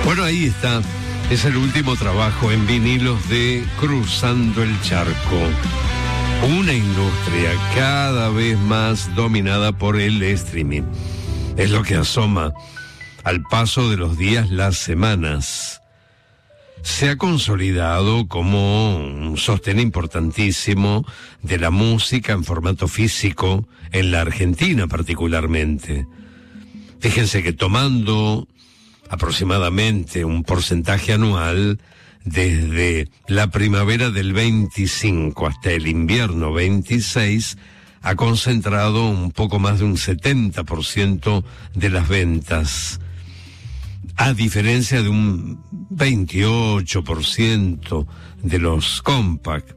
Bueno, ahí está. Es el último trabajo en vinilos de Cruzando el Charco. Una industria cada vez más dominada por el streaming. Es lo que asoma al paso de los días, las semanas. Se ha consolidado como un sostén importantísimo de la música en formato físico, en la Argentina particularmente. Fíjense que tomando aproximadamente un porcentaje anual, desde la primavera del 25 hasta el invierno 26, ha concentrado un poco más de un 70% de las ventas, a diferencia de un 28% de los compact.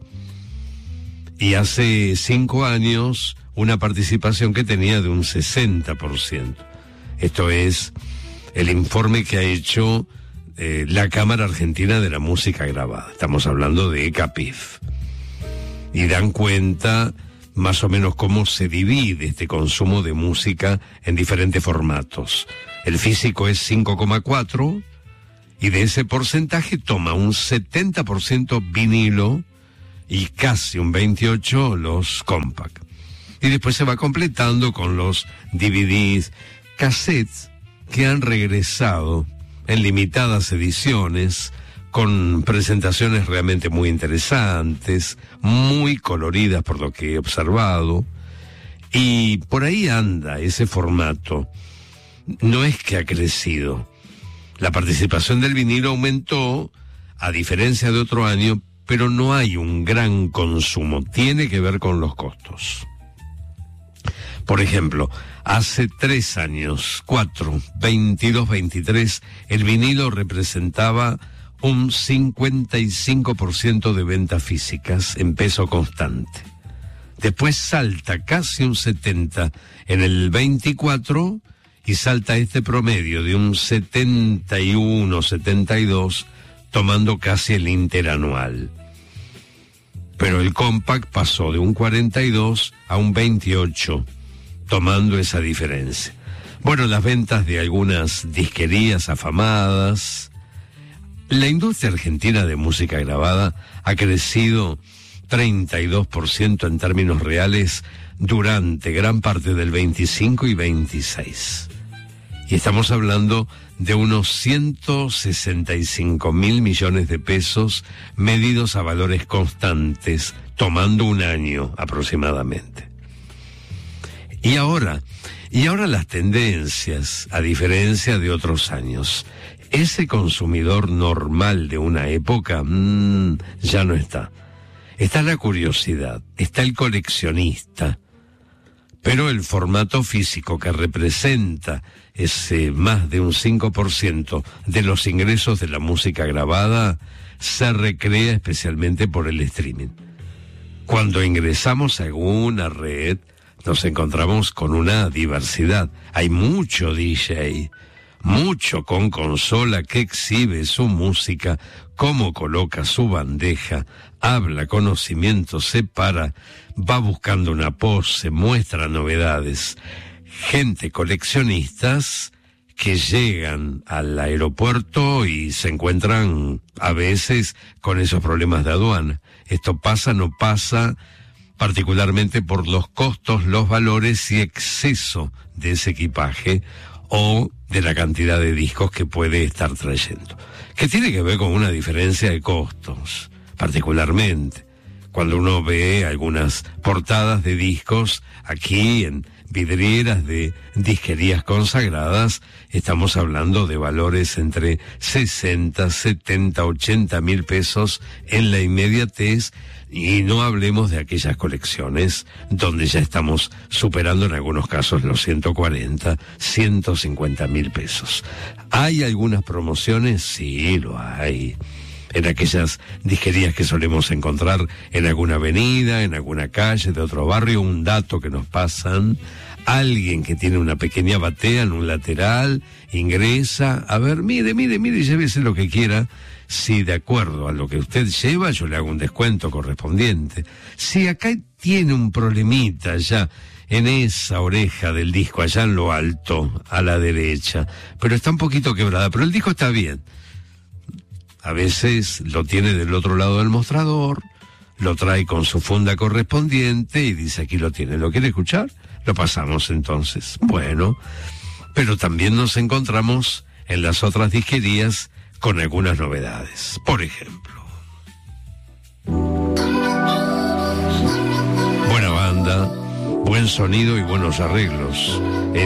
Y hace 5 años, una participación que tenía de un 60%. Esto es el informe que ha hecho la Cámara Argentina de la Música Grabada. Estamos hablando de CAPIF. Y dan cuenta más o menos cómo se divide este consumo de música en diferentes formatos. El físico es 5,4 y de ese porcentaje toma un 70% vinilo y casi un 28% los compact. Y después se va completando con los DVDs, cassettes, que han regresado en limitadas ediciones, con presentaciones realmente muy interesantes, muy coloridas por lo que he observado, y por ahí anda ese formato. No es que ha crecido. La participación del vinilo aumentó, a diferencia de otro año, pero no hay un gran consumo. Tiene que ver con los costos. Por ejemplo, hace 3 años, 4, 22, 23, el vinilo representaba un 55% de ventas físicas en peso constante. Después salta casi un 70% en el 24 y salta este promedio de un 71, 72, tomando casi el interanual. Pero el compact pasó de un 42 a un 28, tomando esa diferencia. Bueno, las ventas de algunas disquerías afamadas. La industria argentina de música grabada ha crecido 32% en términos reales durante gran parte del 25 y 26. Y estamos hablando de unos 165 mil millones de pesos medidos a valores constantes, tomando un año aproximadamente. Y ahora las tendencias, a diferencia de otros años, ese consumidor normal de una época, ya no está. Está la curiosidad, está el coleccionista, pero el formato físico que representa ese más de un 5% de los ingresos de la música grabada se recrea especialmente por el streaming. Cuando ingresamos a alguna red, nos encontramos con una diversidad. Hay mucho DJ, mucho con consola que exhibe su música, cómo coloca su bandeja, habla conocimiento, se para, va buscando una pose, muestra novedades. Gente coleccionistas que llegan al aeropuerto y se encuentran a veces con esos problemas de aduana. Esto pasa, no pasa, particularmente por los costos, los valores y exceso de ese equipaje o de la cantidad de discos que puede estar trayendo. Que tiene que ver con una diferencia de costos, particularmente cuando uno ve algunas portadas de discos aquí en vidrieras de disquerías consagradas, estamos hablando de valores entre 60, 70, 80 mil pesos en la inmediatez, y no hablemos de aquellas colecciones donde ya estamos superando en algunos casos los 140, 150 mil pesos. ¿Hay algunas promociones? Sí, lo hay. En aquellas disquerías que solemos encontrar en alguna avenida, en alguna calle de otro barrio, un dato que nos pasan, alguien que tiene una pequeña batea en un lateral, ingresa, a ver, mire, llévese lo que quiera. Si de acuerdo a lo que usted lleva, yo le hago un descuento correspondiente. Si acá tiene un problemita ya en esa oreja del disco, allá en lo alto, a la derecha, pero está un poquito quebrada, pero el disco está bien. A veces lo tiene del otro lado del mostrador, lo trae con su funda correspondiente y dice, aquí lo tiene, ¿lo quiere escuchar? Lo pasamos entonces. Bueno, pero también nos encontramos en las otras disquerías con algunas novedades. Por ejemplo, buena banda, buen sonido y buenos arreglos.